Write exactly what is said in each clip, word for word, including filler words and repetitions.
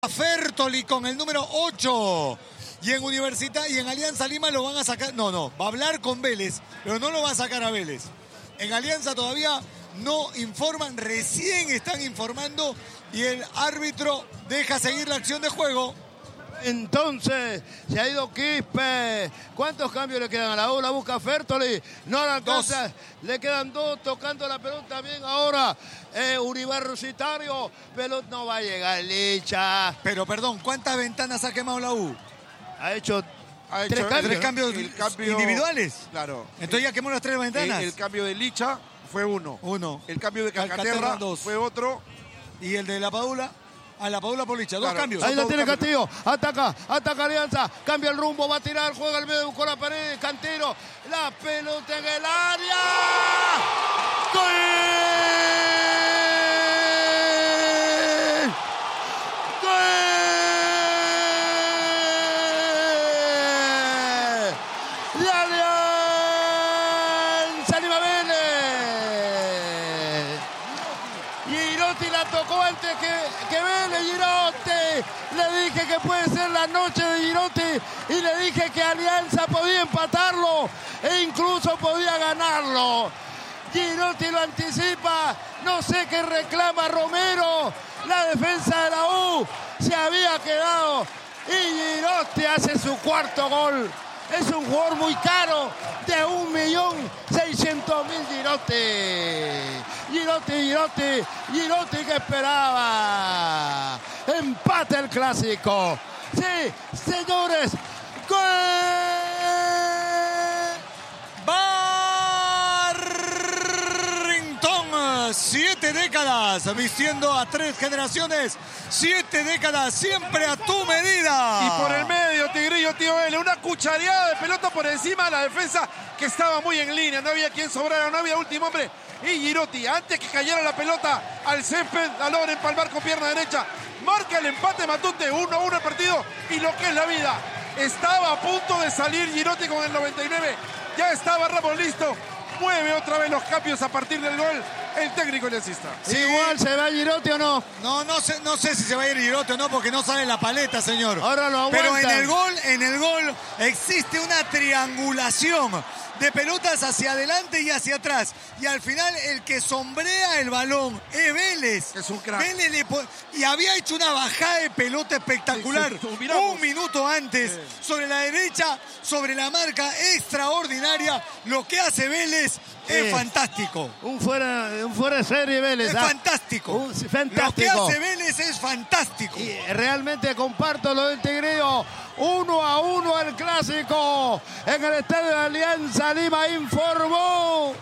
Fertoli con el número ocho. Y en Universidad y en Alianza Lima lo van a sacar. No, no, va a hablar con Vélez, pero no lo va a sacar a Vélez. En Alianza todavía no informan, recién están informando y el árbitro deja seguir la acción de juego. Entonces, se ha ido Quispe. ¿Cuántos cambios le quedan a la U? La busca Fertoli. No la alcanza. Dos. Le quedan dos tocando la pelota bien ahora. Eh, Universitario. Pelota no va a llegar, Licha. Pero perdón, ¿cuántas ventanas ha quemado la U? Ha hecho, ha hecho tres cambios, tres cambios el cambio, individuales. Claro. Entonces ya quemó las tres ventanas. El, el cambio de Licha fue uno. Uno. El cambio de Calcaterra fue otro. Y el de la Padula. A la Padula por Licha, dos claro, cambios. Ahí la tiene Castillo, ataca, ataca Alianza, cambia el rumbo, va a tirar, juega al medio con la pared, Cantero, la pelota en el área. ¡Gol! ¡Gol! ¡La Alianza Lima Vélez! Girotti la tocó antes que, que Vélez, Girotti. Le dije que puede ser la noche de Girotti y le dije que Alianza podía empatarlo e incluso podía ganarlo. Girotti lo anticipa, no sé qué reclama Romero. La defensa de la U se había quedado y Girotti hace su cuarto gol. Es un jugador muy caro, de un millón seiscientos mil Girotti. Girotti, Girotti, Girotti que esperaba. Empate el clásico. Sí, señores. ¡Gol! Barrington, siete décadas, vistiendo a tres generaciones. Siete décadas, siempre a tu medida. Y por el medio, Tigrillo, tío L, una cuchareada de pelota por encima de la defensa que estaba muy en línea. No había quien sobrara, no había último hombre. Y Girotti, antes que cayera la pelota al césped, la logra empalmar con pierna derecha. Marca el empate Matute, uno a uno el partido. Y lo que es la vida, estaba a punto de salir Girotti con el noventa y nueve. Ya estaba Ramos listo. Mueve otra vez los cambios a partir del gol el técnico aliancista. Sí. Igual, ¿se va Girotti o no? No, no sé, no sé si se va a ir Girotti o no, porque no sale la paleta, señor. Ahora lo aguanta. Pero en el gol, en el gol existe una triangulación de pelotas hacia adelante y hacia atrás. Y al final el que sombrea el balón es Vélez. Es un crack. Vélez le y había hecho una bajada de pelota espectacular. Sí, sí, un minuto antes, sí. Sobre la derecha, sobre la marca extraordinaria. Lo que hace Vélez sí. Es fantástico. Un fuera, un fuera de serie Vélez. Es ¿ah? fantástico. Un, fantástico. Lo que hace Vélez es fantástico. Y realmente comparto lo del Tigrillo. Uno a uno el clásico en el estadio de Alianza Lima, informó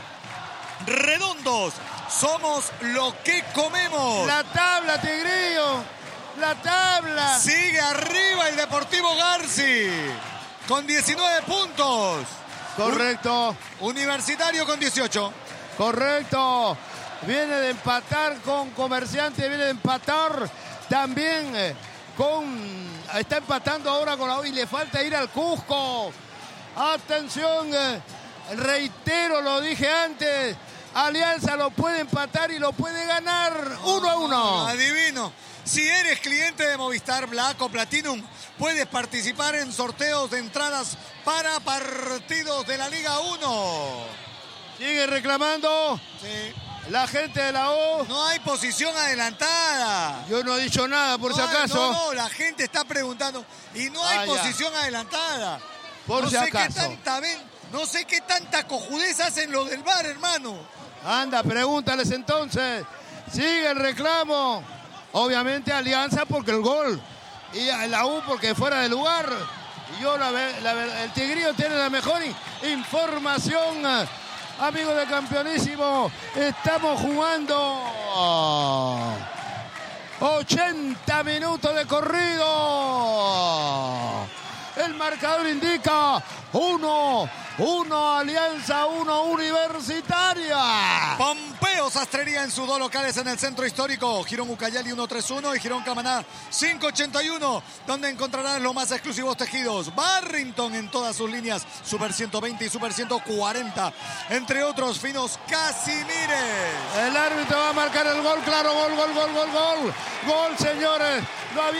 Redondos. Somos lo que comemos. La tabla, Tigrillo. La tabla. Sigue arriba el Deportivo Garci con diecinueve puntos. Correcto. Universitario con dieciocho. Correcto. Viene de empatar con Comerciante, viene de empatar también con... Está empatando ahora con la U y le falta ir al Cusco. Atención, reitero, lo dije antes. Alianza lo puede empatar y lo puede ganar uno a uno. Adivino. Si eres cliente de Movistar Black o Platinum, puedes participar en sorteos de entradas para partidos de la Liga uno. Sigue reclamando. Sí. La gente de la U. No hay posición adelantada. Yo no he dicho nada, por no si hay, acaso. No, no, la gente está preguntando. Y no hay ah, posición adelantada. Por no si sé acaso. Qué tanta, no sé qué tanta cojudez hacen los del V A R, hermano. Anda, pregúntales entonces. Sigue el reclamo. Obviamente Alianza porque el gol. Y la U porque fuera de lugar. Y yo, la, la, el Tigrillo tiene la mejor información. Amigos de Campeonísimo, estamos jugando ochenta minutos de corrido. El marcador indica uno, uno Alianza, uno Universitaria. Pompeo Sastrería en sus dos locales en el centro histórico. Girón Ucayali ciento treinta y uno y Girón Camaná quinientos ochenta y uno, donde encontrarán los más exclusivos tejidos. Barrington en todas sus líneas, Super ciento veinte y Super ciento cuarenta, entre otros finos Casimires. El árbitro va a marcar el gol, claro, gol, gol, gol, gol, gol. Gol, señores. No había